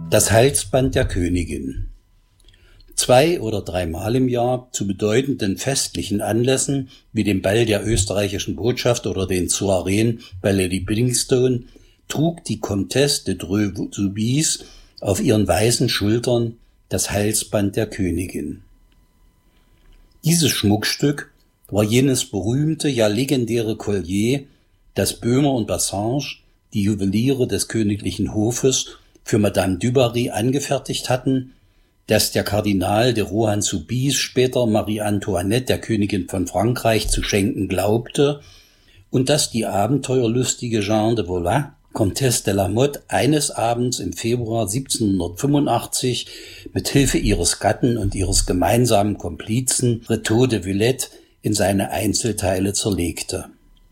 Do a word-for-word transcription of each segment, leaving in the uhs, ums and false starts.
Das Halsband der Königin. Zwei oder dreimal im Jahr zu bedeutenden festlichen Anlässen wie dem Ball der österreichischen Botschaft oder den Soireen bei Lady Billingstone trug die Comtesse de Dreux-Soubise auf ihren weißen Schultern das Halsband der Königin. Dieses Schmuckstück war jenes berühmte, ja legendäre Collier, das Böhmer und Bassange, die Juweliere des königlichen Hofes, für Madame du Barry angefertigt hatten, das der Kardinal de Rohan-Soubise später Marie Antoinette, der Königin von Frankreich, zu schenken glaubte und das die abenteuerlustige Jeanne de Volain, Comtesse de la Motte, eines Abends im Februar siebzehnhundertfünfundachtzig mit Hilfe ihres Gatten und ihres gemeinsamen Komplizen Retaux de Villette in seine Einzelteile zerlegte.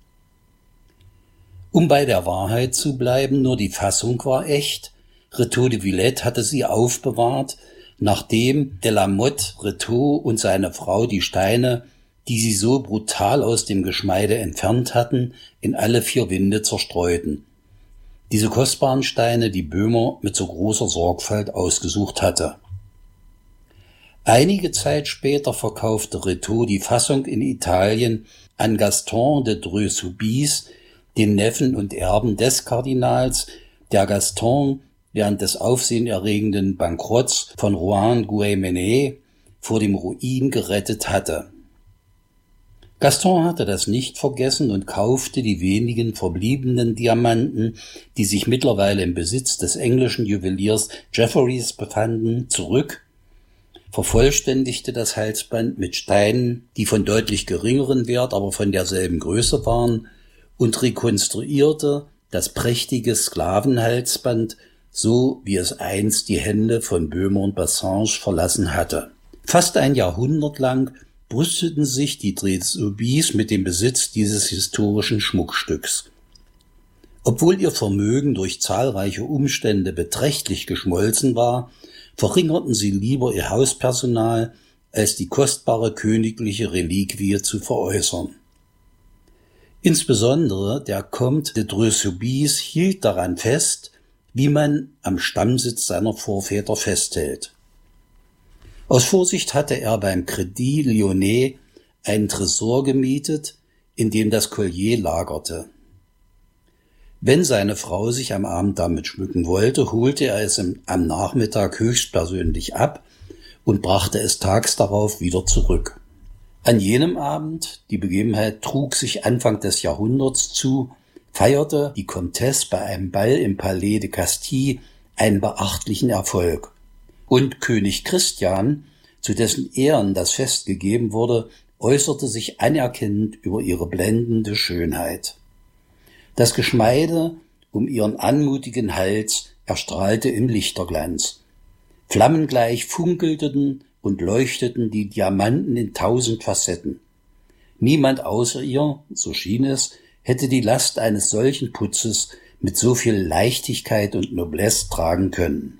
Um bei der Wahrheit zu bleiben, nur die Fassung war echt. Retaux de Villette hatte sie aufbewahrt, nachdem de la Motte Retaux und seine Frau die Steine, die sie so brutal aus dem Geschmeide entfernt hatten, in alle vier Winde zerstreuten. Diese kostbaren Steine, die Böhmer mit so großer Sorgfalt ausgesucht hatte. Einige Zeit später verkaufte Retaux die Fassung in Italien an Gaston de Dreux-Soubise, den Neffen und Erben des Kardinals, der Gaston während des aufsehenerregenden Bankrotts von Rohan-Guémené vor dem Ruin gerettet hatte. Gaston hatte das nicht vergessen und kaufte die wenigen verbliebenen Diamanten, die sich mittlerweile im Besitz des englischen Juweliers Jefferies befanden, zurück, vervollständigte das Halsband mit Steinen, die von deutlich geringeren Wert, aber von derselben Größe waren, und rekonstruierte das prächtige Sklavenhalsband, so wie es einst die Hände von Böhmer und Bassange verlassen hatte. Fast ein Jahrhundert lang brüsteten sich die Dreux-Soubise mit dem Besitz dieses historischen Schmuckstücks. Obwohl ihr Vermögen durch zahlreiche Umstände beträchtlich geschmolzen war, verringerten sie lieber ihr Hauspersonal, als die kostbare königliche Reliquie zu veräußern. Insbesondere der Comte de Dreux-Soubise hielt daran fest, wie man am Stammsitz seiner Vorväter festhält. Aus Vorsicht hatte er beim Crédit Lyonnais einen Tresor gemietet, in dem das Collier lagerte. Wenn seine Frau sich am Abend damit schmücken wollte, holte er es am Nachmittag höchstpersönlich ab und brachte es tags darauf wieder zurück. An jenem Abend, die Begebenheit trug sich Anfang des Jahrhunderts zu, feierte die Comtesse bei einem Ball im Palais de Castille einen beachtlichen Erfolg. Und König Christian, zu dessen Ehren das Fest gegeben wurde, äußerte sich anerkennend über ihre blendende Schönheit. Das Geschmeide um ihren anmutigen Hals erstrahlte im Lichterglanz. Flammengleich funkelten und leuchteten die Diamanten in tausend Facetten. Niemand außer ihr, so schien es, hätte die Last eines solchen Putzes mit so viel Leichtigkeit und Noblesse tragen können.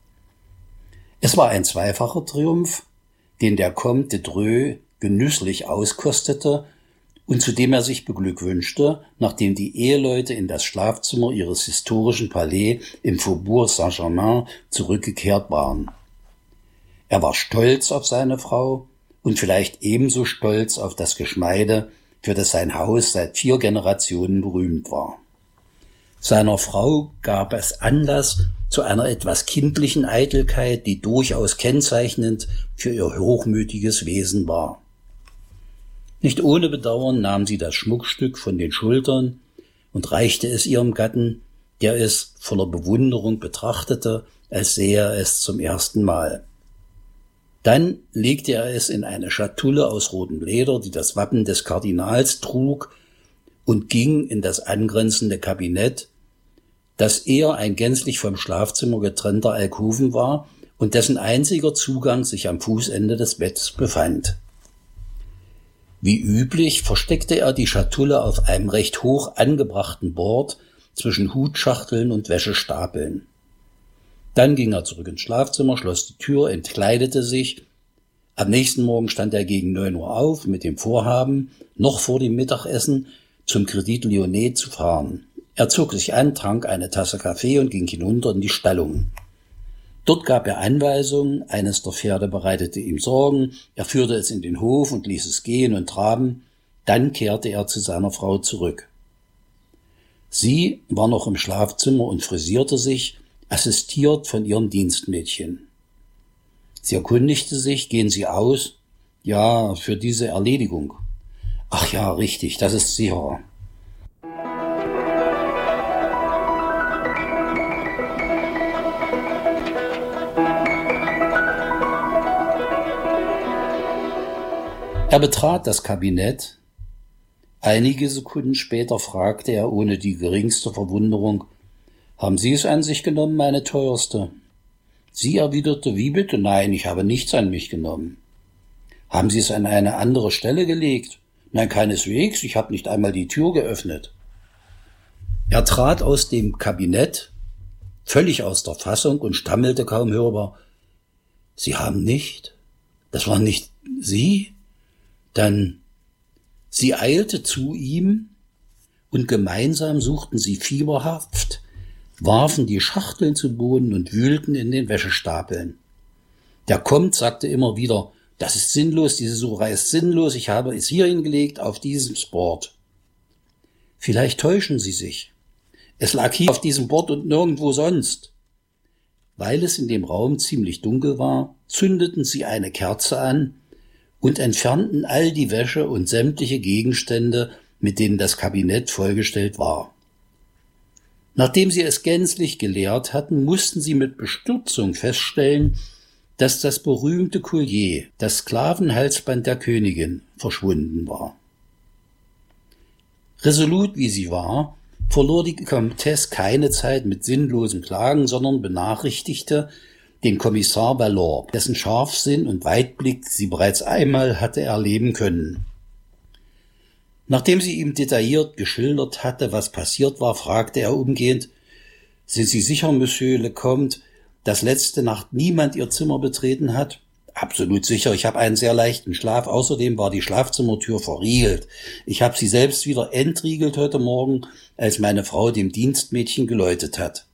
Es war ein zweifacher Triumph, den der Comte de Dreux genüsslich auskostete und zu dem er sich beglückwünschte, nachdem die Eheleute in das Schlafzimmer ihres historischen Palais im Faubourg Saint-Germain zurückgekehrt waren. Er war stolz auf seine Frau und vielleicht ebenso stolz auf das Geschmeide, für das sein Haus seit vier Generationen berühmt war. Seiner Frau gab es Anlass zu einer etwas kindlichen Eitelkeit, die durchaus kennzeichnend für ihr hochmütiges Wesen war. Nicht ohne Bedauern nahm sie das Schmuckstück von den Schultern und reichte es ihrem Gatten, der es voller Bewunderung betrachtete, als sähe er es zum ersten Mal. Dann legte er es in eine Schatulle aus rotem Leder, die das Wappen des Kardinals trug, und ging in das angrenzende Kabinett, das eher ein gänzlich vom Schlafzimmer getrennter Alkoven war und dessen einziger Zugang sich am Fußende des Bettes befand. Wie üblich versteckte er die Schatulle auf einem recht hoch angebrachten Bord zwischen Hutschachteln und Wäschestapeln. Dann ging er zurück ins Schlafzimmer, schloss die Tür, entkleidete sich. Am nächsten Morgen stand er gegen neun Uhr auf mit dem Vorhaben, noch vor dem Mittagessen zum Crédit Lyonnais zu fahren. Er zog sich an, trank eine Tasse Kaffee und ging hinunter in die Stallung. Dort gab er Anweisungen, eines der Pferde bereitete ihm Sorgen, er führte es in den Hof und ließ es gehen und traben, dann kehrte er zu seiner Frau zurück. Sie war noch im Schlafzimmer und frisierte sich, assistiert von ihrem Dienstmädchen. Sie erkundigte sich, gehen Sie aus? Ja, für diese Erledigung. Ach ja, richtig, das ist sicher. Er betrat das Kabinett. Einige Sekunden später fragte er ohne die geringste Verwunderung, »Haben Sie es an sich genommen, meine Teuerste?« Sie erwiderte, »Wie bitte? Nein, ich habe nichts an mich genommen.« »Haben Sie es an eine andere Stelle gelegt?« »Nein, keineswegs, ich habe nicht einmal die Tür geöffnet.« Er trat aus dem Kabinett, völlig aus der Fassung und stammelte kaum hörbar, »Sie haben nicht? Das waren nicht Sie?« Dann, sie eilte zu ihm und gemeinsam suchten sie fieberhaft, warfen die Schachteln zu Boden und wühlten in den Wäschestapeln. Der Comte sagte immer wieder, das ist sinnlos, diese Sucherei ist sinnlos, ich habe es hier hingelegt, auf diesem Board. Vielleicht täuschen Sie sich. Es lag hier auf diesem Board und nirgendwo sonst. Weil es in dem Raum ziemlich dunkel war, zündeten sie eine Kerze an und entfernten all die Wäsche und sämtliche Gegenstände, mit denen das Kabinett vollgestellt war. Nachdem sie es gänzlich geleert hatten, mussten sie mit Bestürzung feststellen, dass das berühmte Collier, das Sklavenhalsband der Königin, verschwunden war. Resolut wie sie war, verlor die Comtesse keine Zeit mit sinnlosen Klagen, sondern benachrichtigte den Kommissar Valorbe, dessen Scharfsinn und Weitblick sie bereits einmal hatte erleben können. Nachdem sie ihm detailliert geschildert hatte, was passiert war, fragte er umgehend, »Sind Sie sicher, Monsieur le Comte, dass letzte Nacht niemand Ihr Zimmer betreten hat?« »Absolut sicher, ich habe einen sehr leichten Schlaf. Außerdem war die Schlafzimmertür verriegelt. Ich habe sie selbst wieder entriegelt heute Morgen, als meine Frau dem Dienstmädchen geläutet hat.«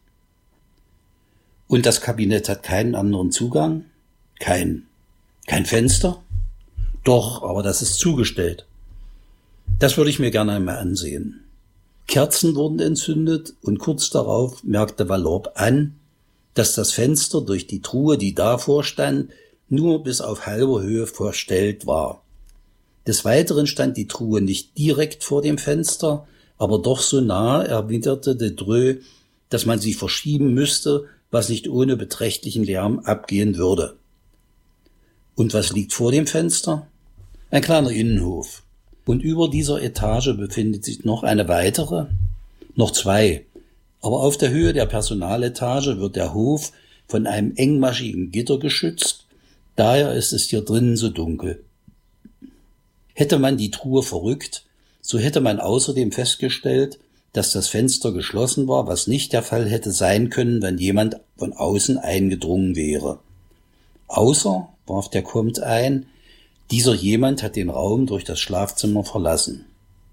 »Und das Kabinett hat keinen anderen Zugang?« »Kein. Kein Fenster?« »Doch, aber das ist zugestellt.« »Das würde ich mir gerne einmal ansehen.« Kerzen wurden entzündet und kurz darauf merkte Valorbe an, dass das Fenster durch die Truhe, die davor stand, nur bis auf halber Höhe verstellt war. Des Weiteren stand die Truhe nicht direkt vor dem Fenster, aber doch so nah, erwiderte de Dreux, dass man sie verschieben müsste, was nicht ohne beträchtlichen Lärm abgehen würde. Und was liegt vor dem Fenster? Ein kleiner Innenhof. Und über dieser Etage befindet sich noch eine weitere, noch zwei. Aber auf der Höhe der Personaletage wird der Hof von einem engmaschigen Gitter geschützt, daher ist es hier drinnen so dunkel. Hätte man die Truhe verrückt, so hätte man außerdem festgestellt, dass das Fenster geschlossen war, was nicht der Fall hätte sein können, wenn jemand von außen eingedrungen wäre. Außer, warf der Comte ein, dieser jemand hat den Raum durch das Schlafzimmer verlassen.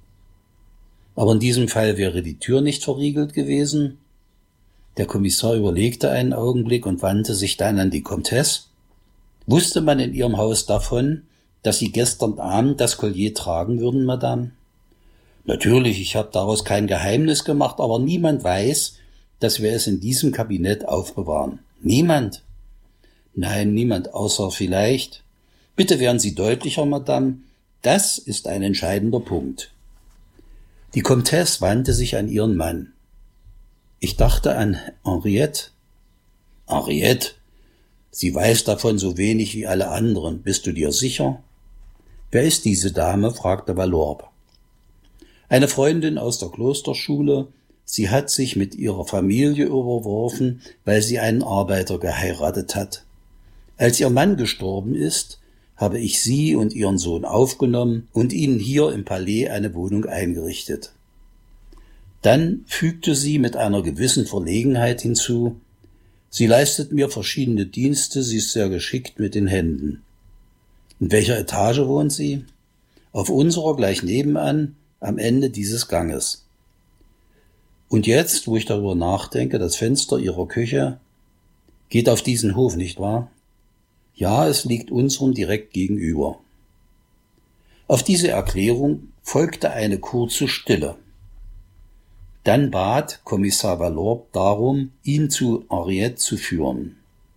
Aber in diesem Fall wäre die Tür nicht verriegelt gewesen. Der Kommissar überlegte einen Augenblick und wandte sich dann an die Comtesse. Wusste man in Ihrem Haus davon, dass Sie gestern Abend das Collier tragen würden, Madame? Natürlich, ich habe daraus kein Geheimnis gemacht, aber niemand weiß, dass wir es in diesem Kabinett aufbewahren. Niemand? Nein, niemand, außer vielleicht. Bitte werden Sie deutlicher, Madame. Das ist ein entscheidender Punkt. Die Comtesse wandte sich an ihren Mann. Ich dachte an Henriette. Henriette? Sie weiß davon so wenig wie alle anderen. Bist du dir sicher? Wer ist diese Dame? Fragte Valorbe. Eine Freundin aus der Klosterschule. Sie hat sich mit ihrer Familie überworfen, weil sie einen Arbeiter geheiratet hat. Als ihr Mann gestorben ist, habe ich sie und ihren Sohn aufgenommen und ihnen hier im Palais eine Wohnung eingerichtet. Dann fügte sie mit einer gewissen Verlegenheit hinzu, sie leistet mir verschiedene Dienste, sie ist sehr geschickt mit den Händen. In welcher Etage wohnt sie? Auf unserer gleich nebenan, am Ende dieses Ganges. Und jetzt, wo ich darüber nachdenke, das Fenster ihrer Küche, Geht auf diesen Hof, nicht wahr? Ja, es liegt unserem direkt gegenüber. Auf diese Erklärung folgte eine kurze Stille. Dann bat Kommissar Valorbe darum, ihn zu Henriette zu führen.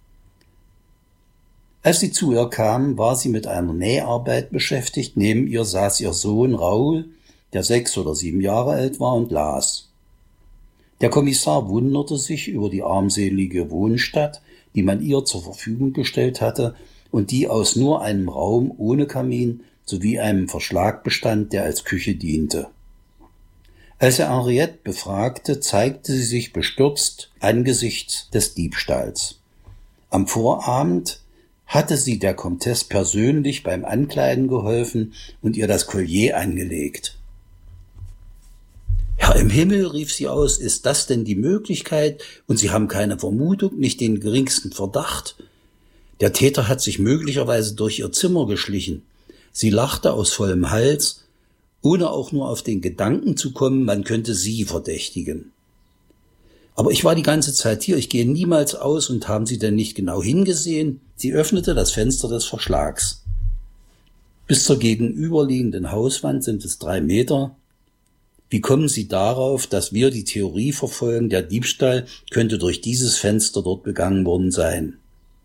Als sie zu ihr kam, war sie mit einer Näharbeit beschäftigt. Neben ihr saß ihr Sohn Raoul, der sechs oder sieben Jahre alt war, und las. Der Kommissar wunderte sich über die armselige Wohnstatt, die man ihr zur Verfügung gestellt hatte und die aus nur einem Raum ohne Kamin sowie einem Verschlag bestand, der als Küche diente. Als er Henriette befragte, zeigte sie sich bestürzt angesichts des Diebstahls. Am Vorabend hatte sie der Comtesse persönlich beim Ankleiden geholfen und ihr das Collier angelegt. »Herr im Himmel«, rief sie aus, »ist das denn die Möglichkeit? Und Sie haben keine Vermutung, nicht den geringsten Verdacht? Der Täter hat sich möglicherweise durch Ihr Zimmer geschlichen.« Sie lachte aus vollem Hals, ohne auch nur auf den Gedanken zu kommen, man könnte sie verdächtigen. »Aber ich war die ganze Zeit hier, ich gehe niemals aus, und haben Sie denn nicht genau hingesehen?« Sie öffnete das Fenster des Verschlags. »Bis zur gegenüberliegenden Hauswand sind es drei Meter. Wie kommen Sie darauf, dass wir die Theorie verfolgen, der Diebstahl könnte durch dieses Fenster dort begangen worden sein?«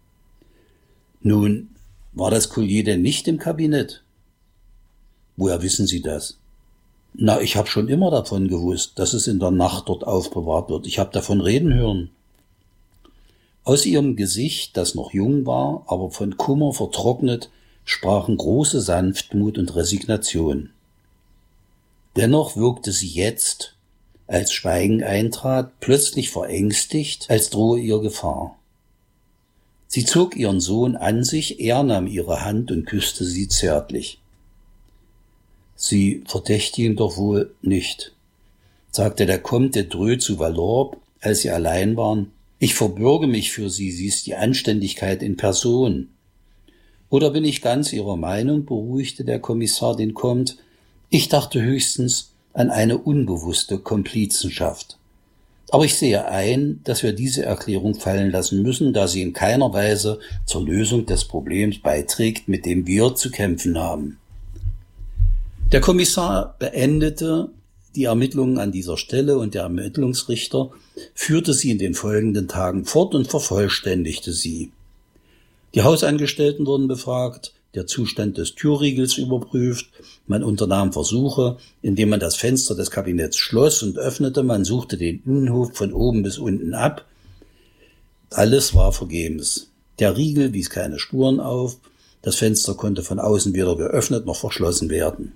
»Nun, war das Collier denn nicht im Kabinett?« »Woher wissen Sie das?« »Na, ich habe schon immer davon gewusst, dass es in der Nacht dort aufbewahrt wird. Ich habe davon reden hören.« Aus ihrem Gesicht, das noch jung war, aber von Kummer vertrocknet, sprachen große Sanftmut und Resignation. Dennoch wirkte sie jetzt, als Schweigen eintrat, plötzlich verängstigt, als drohe ihr Gefahr. Sie zog ihren Sohn an sich, er nahm ihre Hand und küsste sie zärtlich. »Sie verdächtigen doch wohl nicht«, sagte der Comte de Dreux zu Valorbe, als sie allein waren. »Ich verbürge mich für Sie, sie ist die Anständigkeit in Person.« »Oder bin ich ganz Ihrer Meinung«, beruhigte der Kommissar den Comte. »Ich dachte höchstens an eine unbewusste Komplizenschaft. Aber ich sehe ein, dass wir diese Erklärung fallen lassen müssen, da sie in keiner Weise zur Lösung des Problems beiträgt, mit dem wir zu kämpfen haben.« Der Kommissar beendete die Ermittlungen an dieser Stelle und der Ermittlungsrichter führte sie in den folgenden Tagen fort und vervollständigte sie. Die Hausangestellten wurden befragt, der Zustand des Türriegels überprüft, man unternahm Versuche, indem man das Fenster des Kabinetts schloss und öffnete, man suchte den Innenhof von oben bis unten ab. Alles war vergebens. Der Riegel wies keine Spuren auf, das Fenster konnte von außen weder geöffnet noch verschlossen werden.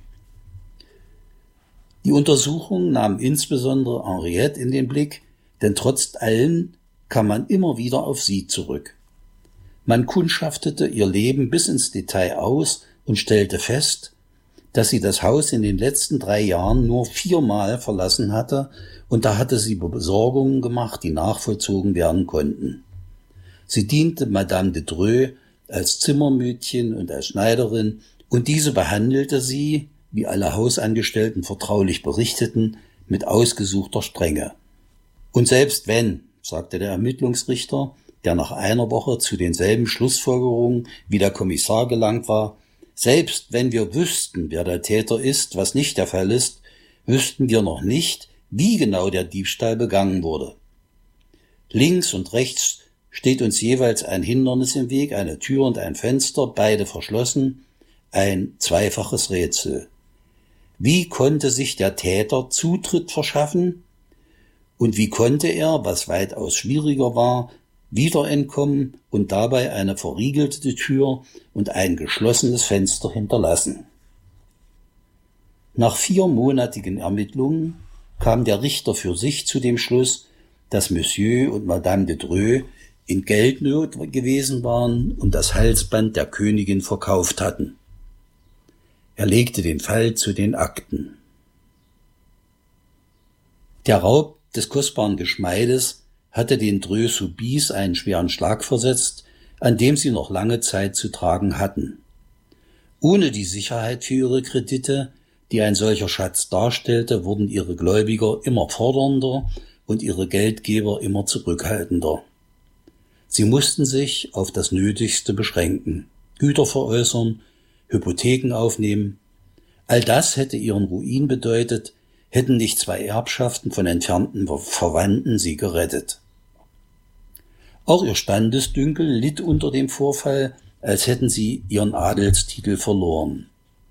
Die Untersuchung nahm insbesondere Henriette in den Blick, denn trotz allem kam man immer wieder auf sie zurück. Man kundschaftete ihr Leben bis ins Detail aus und stellte fest, dass sie das Haus in den letzten drei Jahren nur viermal verlassen hatte, und da hatte sie Besorgungen gemacht, die nachvollzogen werden konnten. Sie diente Madame de Dreux als Zimmermädchen und als Schneiderin, und diese behandelte sie, wie alle Hausangestellten vertraulich berichteten, mit ausgesuchter Strenge. Und selbst wenn, sagte der Ermittlungsrichter, der nach einer Woche zu denselben Schlussfolgerungen wie der Kommissar gelangt war, selbst wenn wir wüssten, wer der Täter ist, was nicht der Fall ist, wüssten wir noch nicht, wie genau der Diebstahl begangen wurde. Links und rechts steht uns jeweils ein Hindernis im Weg, eine Tür und ein Fenster, beide verschlossen, ein zweifaches Rätsel. Wie konnte sich der Täter Zutritt verschaffen? Und wie konnte er, was weitaus schwieriger war, wieder entkommen und dabei eine verriegelte Tür und ein geschlossenes Fenster hinterlassen? Nach viermonatigen Ermittlungen kam der Richter für sich zu dem Schluss, dass Monsieur und Madame de Dreux in Geldnot gewesen waren und das Halsband der Königin verkauft hatten. Er legte den Fall zu den Akten. Der Raub des kostbaren Geschmeides hatte den Dreux-Soubise einen schweren Schlag versetzt, an dem sie noch lange Zeit zu tragen hatten. Ohne die Sicherheit für ihre Kredite, die ein solcher Schatz darstellte, wurden ihre Gläubiger immer fordernder und ihre Geldgeber immer zurückhaltender. Sie mussten sich auf das Nötigste beschränken, Güter veräußern, Hypotheken aufnehmen. All das hätte ihren Ruin bedeutet, hätten nicht zwei Erbschaften von entfernten Verwandten sie gerettet. Auch ihr Standesdünkel litt unter dem Vorfall, als hätten sie ihren Adelstitel verloren.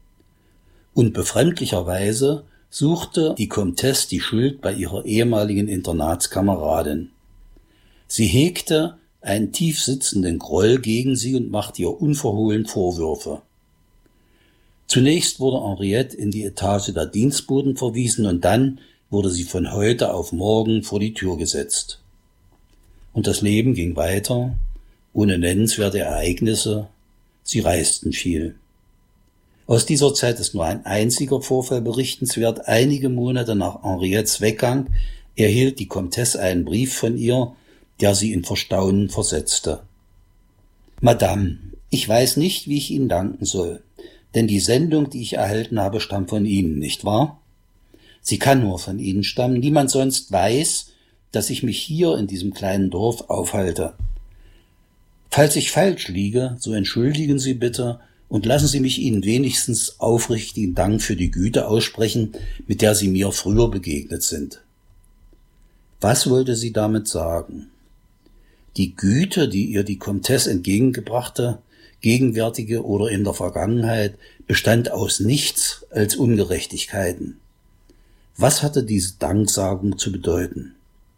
Und befremdlicherweise suchte die Komtesse die Schuld bei ihrer ehemaligen Internatskameradin. Sie hegte einen tief sitzenden Groll gegen sie und machte ihr unverhohlen Vorwürfe. Zunächst wurde Henriette in die Etage der Dienstboten verwiesen und dann wurde sie von heute auf morgen vor die Tür gesetzt. Und das Leben ging weiter, ohne nennenswerte Ereignisse, sie reisten viel. Aus dieser Zeit ist nur ein einziger Vorfall berichtenswert. Einige Monate nach Henriettes Weggang erhielt die Komtesse einen Brief von ihr, der sie in Verstaunen versetzte. Madame, ich weiß nicht, wie ich Ihnen danken soll, denn die Sendung, die ich erhalten habe, stammt von Ihnen, nicht wahr? Sie kann nur von Ihnen stammen. Niemand sonst weiß, dass ich mich hier in diesem kleinen Dorf aufhalte. Falls ich falsch liege, so entschuldigen Sie bitte und lassen Sie mich Ihnen wenigstens aufrichtigen Dank für die Güte aussprechen, mit der Sie mir früher begegnet sind. Was wollte sie damit sagen? Die Güte, die ihr die Komtesse entgegengebrachte, gegenwärtige oder in der Vergangenheit, bestand aus nichts als Ungerechtigkeiten. Was hatte diese Danksagung zu bedeuten?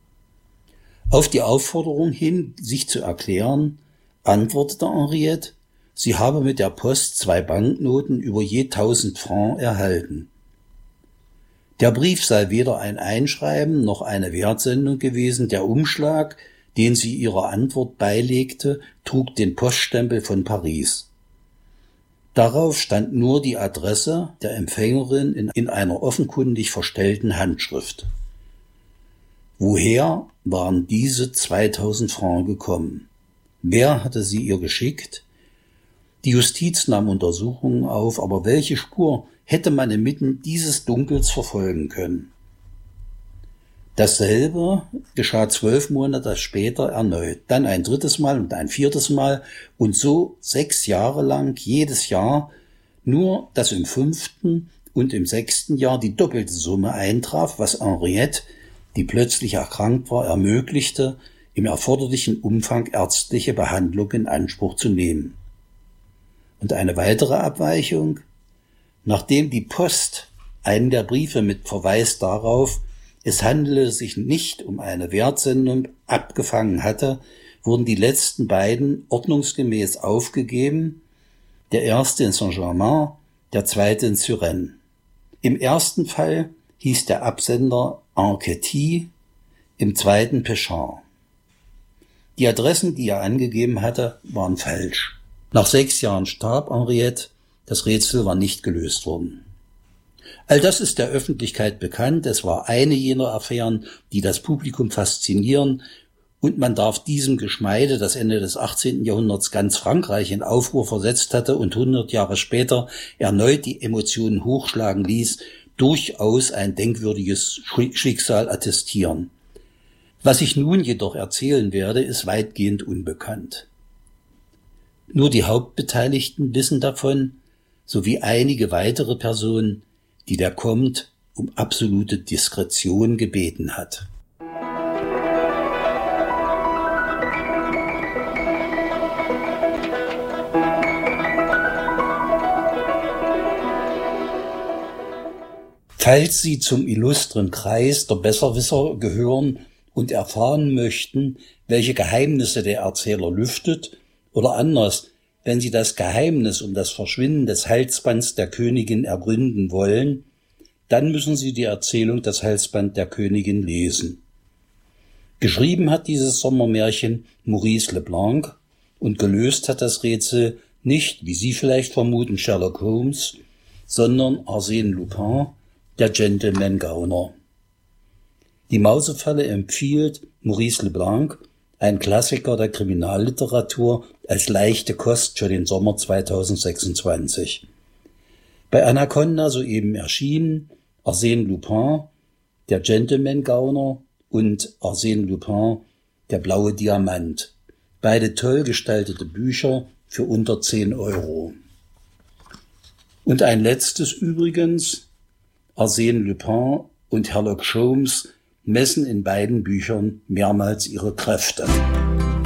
Auf die Aufforderung hin, sich zu erklären, antwortete Henriette, sie habe mit der Post zwei Banknoten über je tausend Francs erhalten. Der Brief sei weder ein Einschreiben noch eine Wertsendung gewesen. Der Umschlag, den sie ihrer Antwort beilegte, trug den Poststempel von Paris. Darauf stand nur die Adresse der Empfängerin in, in einer offenkundig verstellten Handschrift. Woher waren diese zweitausend Francs gekommen? Wer hatte sie ihr geschickt? Die Justiz nahm Untersuchungen auf, aber welche Spur hätte man inmitten dieses Dunkels verfolgen können? Dasselbe geschah zwölf Monate später erneut, dann ein drittes Mal und ein viertes Mal und so sechs Jahre lang jedes Jahr, nur dass im fünften und im sechsten Jahr die doppelte Summe eintraf, was Henriette, die plötzlich erkrankt war, ermöglichte, im erforderlichen Umfang ärztliche Behandlung in Anspruch zu nehmen. Und eine weitere Abweichung: Nachdem die Post einen der Briefe mit Verweis darauf, es handele sich nicht um eine Wertsendung, abgefangen hatte, wurden die letzten beiden ordnungsgemäß aufgegeben, der erste in Saint-Germain, der zweite in Suresnes. Im ersten Fall hieß der Absender Anquetil, im zweiten Péchard. Die Adressen, die er angegeben hatte, waren falsch. Nach sechs Jahren starb Henriette, das Rätsel war nicht gelöst worden. All das ist der Öffentlichkeit bekannt, es war eine jener Affären, die das Publikum faszinieren, und man darf diesem Geschmeide, das Ende des achtzehnten Jahrhunderts ganz Frankreich in Aufruhr versetzt hatte und hundert Jahre später erneut die Emotionen hochschlagen ließ, durchaus ein denkwürdiges Schicksal attestieren. Was ich nun jedoch erzählen werde, ist weitgehend unbekannt. Nur die Hauptbeteiligten wissen davon, sowie einige weitere Personen, die der Comte um absolute Diskretion gebeten hat. Falls Sie zum illustren Kreis der Besserwisser gehören und erfahren möchten, welche Geheimnisse der Erzähler lüftet, oder anders, wenn Sie das Geheimnis um das Verschwinden des Halsbands der Königin ergründen wollen, dann müssen Sie die Erzählung Das Halsband der Königin lesen. Geschrieben hat dieses Sommermärchen Maurice Leblanc und gelöst hat das Rätsel nicht, wie Sie vielleicht vermuten, Sherlock Holmes, sondern Arsène Lupin, der Gentleman-Gauner. Die Mausefalle empfiehlt Maurice Leblanc, ein Klassiker der Kriminalliteratur, als leichte Kost für den Sommer zweitausendsechsundzwanzig. Bei Anaconda soeben erschienen Arsène Lupin, der Gentleman-Gauner und Arsène Lupin, der blaue Diamant. Beide toll gestaltete Bücher für unter zehn Euro. Und ein letztes übrigens, Arsène Lupin und Sherlock Holmes messen in beiden Büchern mehrmals ihre Kräfte.